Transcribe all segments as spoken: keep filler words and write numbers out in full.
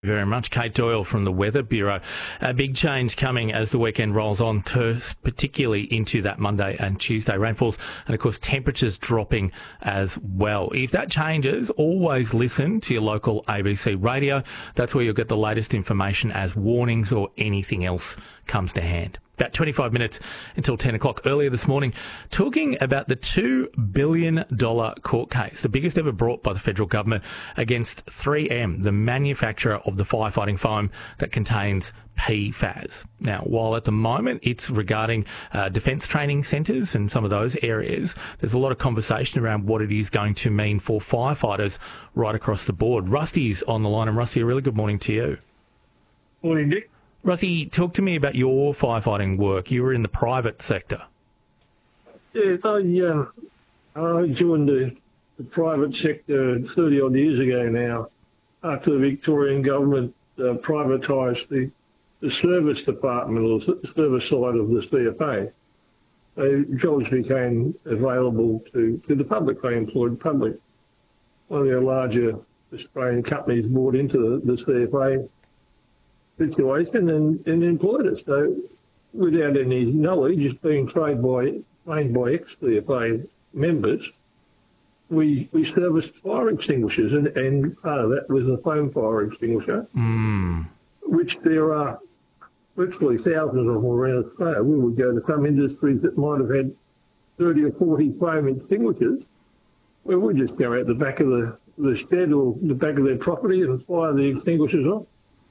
Very much. Kate Doyle from the Weather Bureau. A big change coming as the weekend rolls on, to, particularly into that Monday and Tuesday rainfalls, and of course temperatures dropping as well. If that changes, always listen to your local A B C radio. That's where you'll get the latest information as warnings or anything else comes to hand. About twenty-five minutes until ten o'clock. Earlier this morning, talking about the two billion dollars court case, the biggest ever brought by the federal government against three M, the manufacturer of the firefighting foam that contains P FAS. Now, while at the moment it's regarding uh, defence training centres and some of those areas, there's a lot of conversation around what it is going to mean for firefighters right across the board. Rusty's on the line, and Rusty, a really good morning to you. Morning, Nick. Rusty, talk to me about your firefighting work. You were in the private sector. Yeah, I, um, I joined the, the private sector thirty odd years ago now, after the Victorian government uh, privatised the, the service department, or the service side of the C F A. So jobs became available to, to the publicly employed public. One of the larger Australian companies bought into the, the C F A situation and, and employed us. So without any knowledge, just being trained by trained by ex-C F A members, we we serviced fire extinguishers, and, and part of that was a foam fire extinguisher, mm. which there are virtually thousands of them around Australia. We would go to some industries that might have had thirty or forty foam extinguishers, where we'd just go out the back of the, the shed or the back of their property and fire the extinguishers off,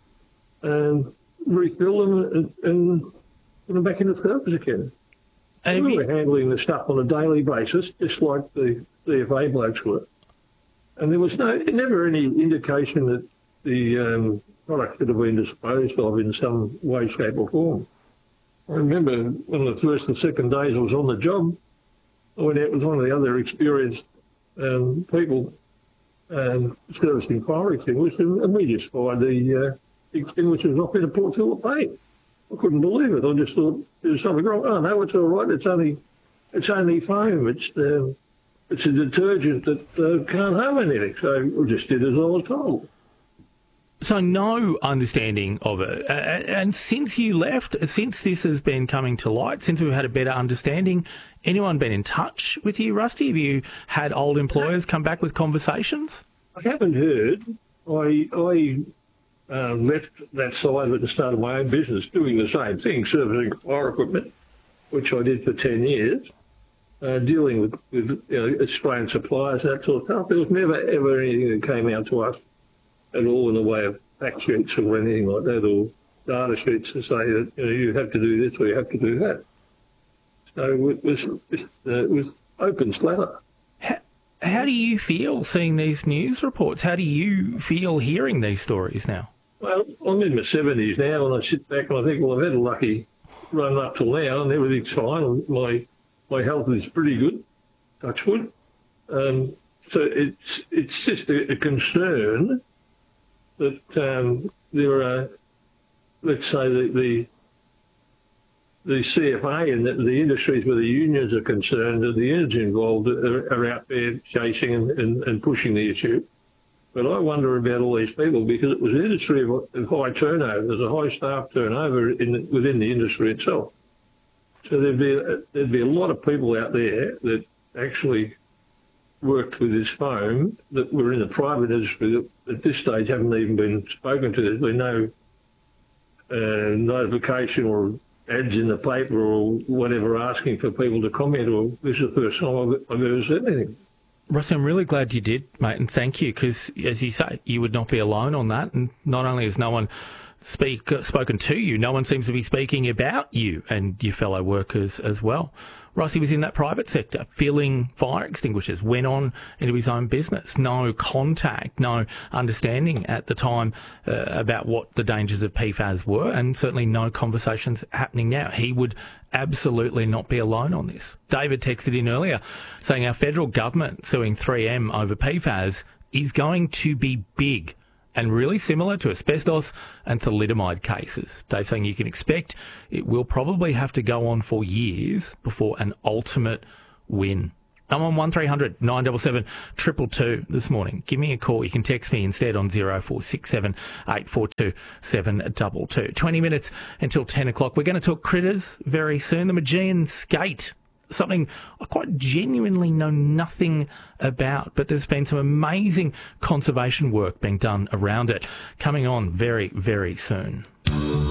and refill them and, and put them back into service again. And we were handling the stuff on a daily basis, just like the C F A blokes were. And there was no, never any indication that the um, product could have been disposed of in some way, shape or form. I remember one of the first and second days I was on the job, I went out with one of the other experienced um, people um, servicing fire extinguishers, and we just fired the uh, extinguishers off in a pot full of paint. I couldn't believe it. I just thought there's something wrong. Oh no, it's all right. It's only, it's only foam. It's uh, it's a detergent that uh, can't harm anything. So we just did as I was told. So no understanding of it. Uh, and since you left, since this has been coming to light, since we've had a better understanding, anyone been in touch with you, Rusty? Have you had old employers come back with conversations? I haven't heard. I I. Uh, left that side at the start of my own business, doing the same thing, servicing fire equipment, which I did for ten years, uh, dealing with, with you know, Australian suppliers, that sort of stuff. There was never, ever anything that came out to us at all in the way of fact sheets or anything like that, or data sheets to say that you know, you have to do this or you have to do that. So it was, it was open slather. How, how do you feel seeing these news reports? How do you feel hearing these stories now? Well, I'm in my seventies now, and I sit back and I think, well, I've had a lucky run up till now, and everything's fine. My my health is pretty good, touch wood. Um, so it's it's just a, a concern that um, there are, let's say, the the, the C F A and the, the industries where the unions are concerned, that the unions involved are, are out there chasing and, and, and pushing the issue. But I wonder about all these people, because it was an industry of, of high turnover. There's a high staff turnover in the, within the industry itself. So there'd be, a, there'd be a lot of people out there that actually worked with this foam that were in the private industry that at this stage haven't even been spoken to. There's been no uh, notification or ads in the paper or whatever asking for people to comment, or this is the first time I've, I've ever said anything. Russ, I'm really glad you did, mate, and thank you, because, as you say, you would not be alone on that, and not only has no one speak, uh, spoken to you, no one seems to be speaking about you and your fellow workers as well. Rusty was in that private sector, filling fire extinguishers, went on into his own business. No contact, no understanding at the time uh, about what the dangers of P FAS were, and certainly no conversations happening now. He would absolutely not be alone on this. David texted in earlier saying our federal government suing three M over P FAS is going to be big and really similar to asbestos and thalidomide cases. Dave saying you can expect it will probably have to go on for years before an ultimate win. I'm on one three hundred nine seven seven two two two this morning. Give me a call. You can text me instead on zero four six seven eight four two seven two two. twenty minutes until ten o'clock. We're going to talk critters very soon. The Maugean skate, something I quite genuinely know nothing about, but there's been some amazing conservation work being done around it. Coming on very, very soon.